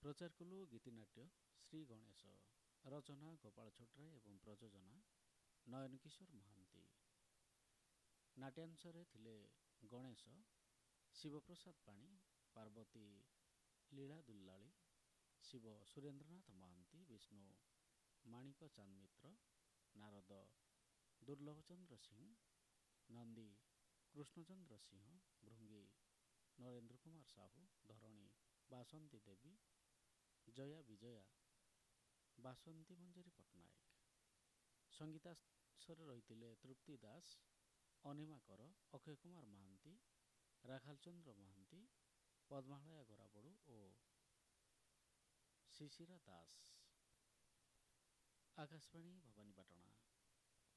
ପ୍ରଚାର କଲୁ ଗୀତିନାଟ୍ୟ ଶ୍ରୀ ଗଣେଶ, ରଚନା ଗୋପାଳ ଛୋଟରାୟ ଏବଂ ପ୍ରଯୋଜନା ନୟନ କିଶୋର ମହାନ୍ତି। ନାଟ୍ୟାଂଶରେ ଥିଲେ ଗଣେଶ, ଶିବପ୍ରସାଦ ପାଣି, ପାର୍ବତୀ ଲୀଳା ଦୁଲ୍ଲାଳି, ଶିବ ସୁରେନ୍ଦ୍ରନାଥ ମହାନ୍ତି, ବିଷ୍ଣୁ ମାଣିକ ଚାନ୍ଦ ମିତ୍ର, ନାରଦ ଦୁର୍ଲଭଚନ୍ଦ୍ର ସିଂହ, ନନ୍ଦୀ କୃଷ୍ଣଚନ୍ଦ୍ର ସିଂହ, ଭୃଙ୍ଗୀ ନରେନ୍ଦ୍ର କୁମାର ସାହୁ, ଧରଣୀ ବାସନ୍ତୀ ଦେବୀ, ଜୟା ବିଜୟା ବାସନ୍ତୀ ମଞ୍ଜରୀ ପଟ୍ଟନାୟକ। ସଙ୍ଗୀତାଂଶରେ ରହିଥିଲେ ତୃପ୍ତି ଦାସ, ଅନିମା କର, ଅକ୍ଷୟ କୁମାର ମହାନ୍ତି, ରାଖାଲ ଚନ୍ଦ୍ର ମହାନ୍ତି, ପଦ୍ମାଳୟା ଗୋରାବଡ଼ୁ ଓ ଶିଶିରା ଦାସ। ଆକାଶବାଣୀ ଭବାନୀପାଟଣା।